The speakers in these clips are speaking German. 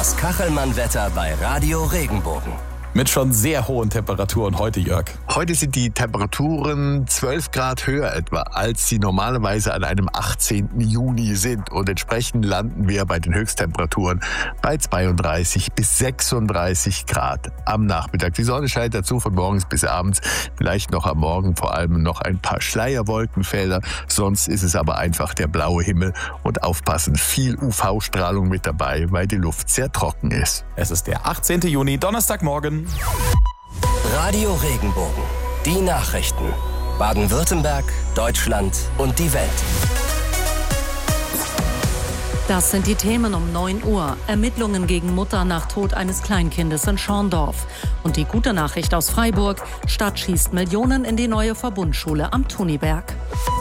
Das Kachelmann-Wetter bei Radio Regenbogen. Mit schon sehr hohen Temperaturen heute, Jörg. Heute sind die Temperaturen 12 Grad höher etwa, als sie normalerweise an einem 18. Juni sind. Und entsprechend landen wir bei den Höchsttemperaturen bei 32 bis 36 Grad am Nachmittag. Die Sonne scheint dazu von morgens bis abends. Vielleicht noch am Morgen vor allem noch ein paar Schleierwolkenfelder. Sonst ist es aber einfach der blaue Himmel. Und aufpassen, viel UV-Strahlung mit dabei, weil die Luft sehr trocken ist. Es ist der 18. Juni, Donnerstagmorgen. Radio Regenbogen. Die Nachrichten. Baden-Württemberg, Deutschland und die Welt. Das sind die Themen um 9 Uhr. Ermittlungen gegen Mutter nach Tod eines Kleinkindes in Schorndorf. Und die gute Nachricht aus Freiburg. Stadt schießt Millionen in die neue Verbundschule am Thuniberg.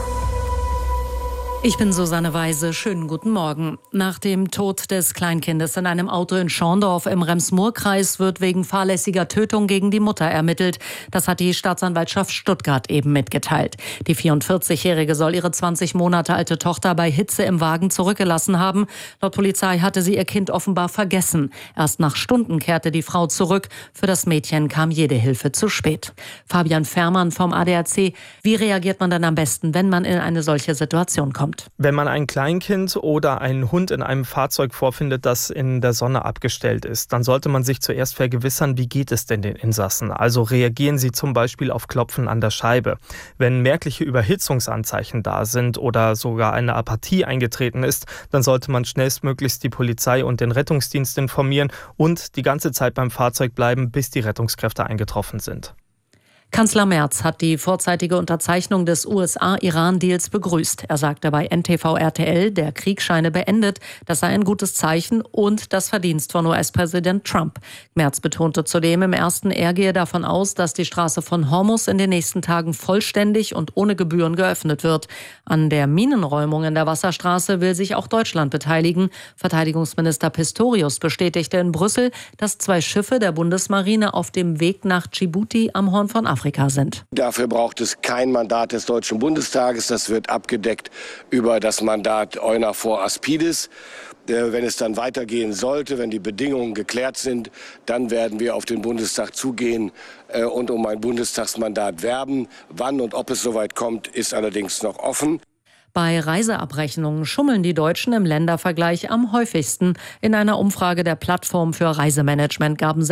Ich bin Susanne Weise. Schönen guten Morgen. Nach dem Tod des Kleinkindes in einem Auto in Schorndorf im Rems-Murr-Kreis wird wegen fahrlässiger Tötung gegen die Mutter ermittelt. Das hat die Staatsanwaltschaft Stuttgart eben mitgeteilt. Die 44-Jährige soll ihre 20 Monate alte Tochter bei Hitze im Wagen zurückgelassen haben. Laut Polizei hatte sie ihr Kind offenbar vergessen. Erst nach Stunden kehrte die Frau zurück. Für das Mädchen kam jede Hilfe zu spät. Fabian Fährmann vom ADAC. Wie reagiert man dann am besten, wenn man in eine solche Situation kommt? Wenn man ein Kleinkind oder einen Hund in einem Fahrzeug vorfindet, das in der Sonne abgestellt ist, dann sollte man sich zuerst vergewissern, wie geht es denn den Insassen? Also reagieren sie zum Beispiel auf Klopfen an der Scheibe. Wenn merkliche Überhitzungsanzeichen da sind oder sogar eine Apathie eingetreten ist, dann sollte man schnellstmöglichst die Polizei und den Rettungsdienst informieren und die ganze Zeit beim Fahrzeug bleiben, bis die Rettungskräfte eingetroffen sind. Kanzler Merz hat die vorzeitige Unterzeichnung des USA-Iran-Deals begrüßt. Er sagte bei NTV-RTL, der Krieg scheine beendet. Das sei ein gutes Zeichen und das Verdienst von US-Präsident Trump. Merz betonte zudem im ersten, er gehe davon aus, dass die Straße von Hormuz in den nächsten Tagen vollständig und ohne Gebühren geöffnet wird. An der Minenräumung in der Wasserstraße will sich auch Deutschland beteiligen. Verteidigungsminister Pistorius bestätigte in Brüssel, dass 2 Schiffe der Bundesmarine auf dem Weg nach Djibouti am Horn von Afrika sind. Dafür braucht es kein Mandat des Deutschen Bundestages. Das wird abgedeckt über das Mandat EUNAVFOR Aspides. Wenn es dann weitergehen sollte, wenn die Bedingungen geklärt sind, dann werden wir auf den Bundestag zugehen und um ein Bundestagsmandat werben. Wann und ob es soweit kommt, ist allerdings noch offen. Bei Reiseabrechnungen schummeln die Deutschen im Ländervergleich am häufigsten. In einer Umfrage der Plattform für Reisemanagement gaben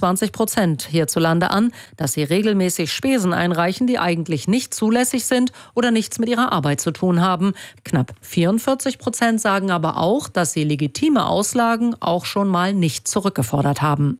26% hierzulande an, dass sie regelmäßig Spesen einreichen, die eigentlich nicht zulässig sind oder nichts mit ihrer Arbeit zu tun haben. Knapp 44% sagen aber auch, dass sie legitime Auslagen auch schon mal nicht zurückgefordert haben.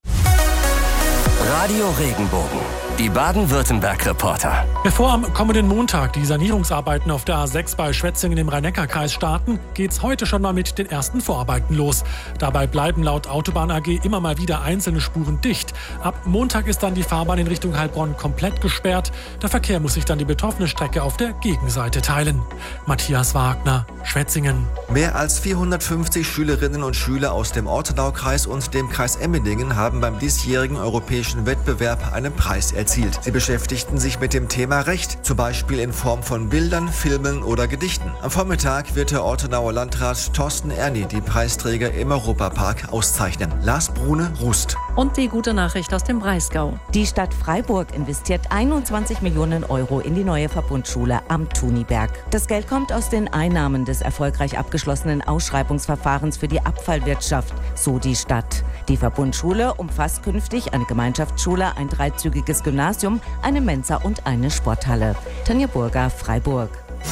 Radio Regenbogen. Die Baden-Württemberg-Reporter. Bevor am kommenden Montag die Sanierungsarbeiten auf der A6 bei Schwetzingen im Rhein-Neckar-Kreis starten, geht's heute schon mal mit den ersten Vorarbeiten los. Dabei bleiben laut Autobahn AG immer mal wieder einzelne Spuren dicht. Ab Montag ist dann die Fahrbahn in Richtung Heilbronn komplett gesperrt. Der Verkehr muss sich dann die betroffene Strecke auf der Gegenseite teilen. Matthias Wagner, Schwetzingen. Mehr als 450 Schülerinnen und Schüler aus dem Ortenaukreis und dem Kreis Emmendingen haben beim diesjährigen europäischen Wettbewerb einen Preis erzielt. Sie beschäftigten sich mit dem Thema Recht, zum Beispiel in Form von Bildern, Filmen oder Gedichten. Am Vormittag wird der Ortenauer Landrat Thorsten Erni die Preisträger im Europapark auszeichnen. Lars Brune, Rust. Und die gute Nachricht aus dem Breisgau. Die Stadt Freiburg investiert 21 Millionen Euro in die neue Verbundschule am Thuniberg. Das Geld kommt aus den Einnahmen des erfolgreich abgeschlossenen Ausschreibungsverfahrens für die Abfallwirtschaft, so die Stadt. Die Verbundschule umfasst künftig eine Gemeinschaftsschule, ein 3-zügiges Gymnasium, eine Mensa und eine Sporthalle. Tanja Burger, Freiburg.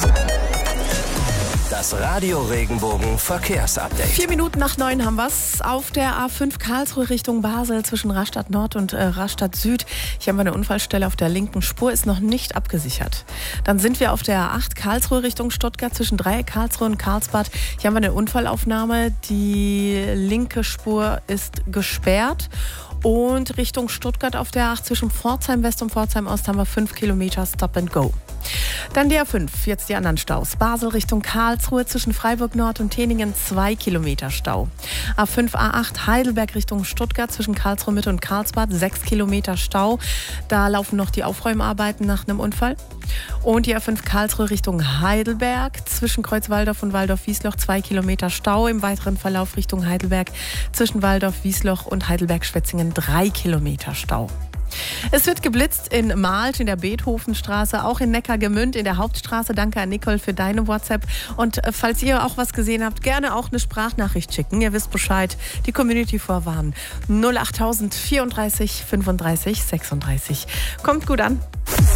Das Radio Regenbogen Verkehrsupdate. 4 Minuten nach 9 haben wir es auf der A5 Karlsruhe Richtung Basel zwischen Rastatt Nord und Rastatt Süd. Hier haben wir eine Unfallstelle auf der linken Spur, ist noch nicht abgesichert. Dann sind wir auf der A8 Karlsruhe Richtung Stuttgart zwischen Dreieck Karlsruhe und Karlsbad. Hier haben wir eine Unfallaufnahme. Die linke Spur ist gesperrt. Und Richtung Stuttgart auf der A8 zwischen Pforzheim West und Pforzheim Ost haben wir 5 Kilometer Stop and Go. Dann die A5, jetzt die anderen Staus. Basel Richtung Karlsruhe zwischen Freiburg Nord und Teningen 2 Kilometer Stau. A5, A8 Heidelberg Richtung Stuttgart zwischen Karlsruhe Mitte und Karlsbad 6 Kilometer Stau. Da laufen noch die Aufräumarbeiten nach einem Unfall. Und die A5 Karlsruhe Richtung Heidelberg zwischen Kreuzwaldorf und Waldorf-Wiesloch 2 Kilometer Stau. Im weiteren Verlauf Richtung Heidelberg zwischen Waldorf-Wiesloch und Heidelberg-Schwetzingen 3 Kilometer Stau. Es wird geblitzt in Marlt in der Beethovenstraße, auch in Neckargemünd in der Hauptstraße. Danke an Nicole für deine WhatsApp. Und falls ihr auch was gesehen habt, gerne auch eine Sprachnachricht schicken. Ihr wisst Bescheid, die Community vorwarnen. 08000 34 35 36. Kommt gut an.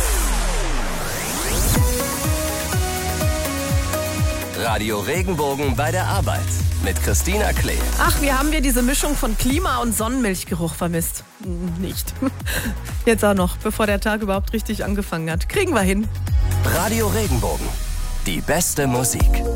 Radio Regenbogen bei der Arbeit mit Christina Klee. Ach, wie haben wir diese Mischung von Klima- und Sonnenmilchgeruch vermisst? Nicht. Jetzt auch noch, bevor der Tag überhaupt richtig angefangen hat. Kriegen wir hin. Radio Regenbogen. Die beste Musik.